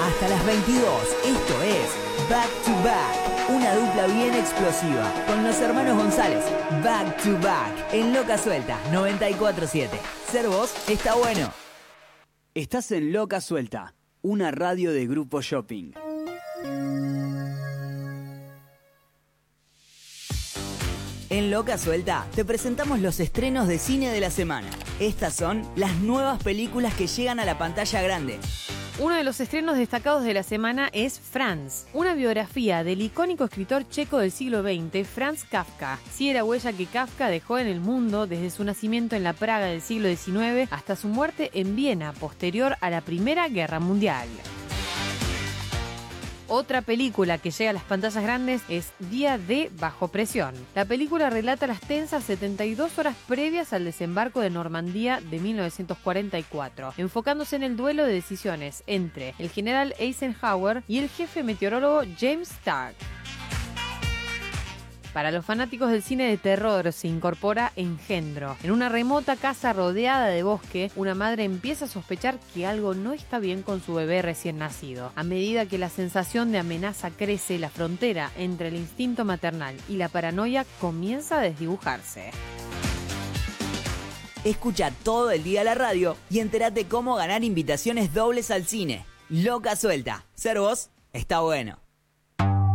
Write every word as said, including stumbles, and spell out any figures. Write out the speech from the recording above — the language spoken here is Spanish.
hasta las veintidós. Esto es Back to Back, una dupla bien explosiva con los hermanos González. Back to Back en Loca Suelta noventa y cuatro punto siete. Ser vos está bueno. Estás en Loca Suelta, una radio de Grupo Shopping. En Loca Suelta te presentamos los estrenos de cine de la semana. Estas son las nuevas películas que llegan a la pantalla grande. Uno de los estrenos destacados de la semana es Franz, una biografía del icónico escritor checo del siglo veinte, Franz Kafka. Sigue la huella que Kafka dejó en el mundo desde su nacimiento en la Praga del siglo diecinueve hasta su muerte en Viena, posterior a la Primera Guerra Mundial. Otra película que llega a las pantallas grandes es Día D Bajo Presión. La película relata las tensas setenta y dos horas previas al desembarco de Normandía de mil novecientos cuarenta y cuatro, enfocándose en el duelo de decisiones entre el general Eisenhower y el jefe meteorólogo James Stark. Para los fanáticos del cine de terror se incorpora Engendro. En una remota casa rodeada de bosque, una madre empieza a sospechar que algo no está bien con su bebé recién nacido. A medida que la sensación de amenaza crece, la frontera entre el instinto maternal y la paranoia comienza a desdibujarse. Escucha todo el día la radio y entérate cómo ganar invitaciones dobles al cine. Loca Suelta. Ser vos está bueno.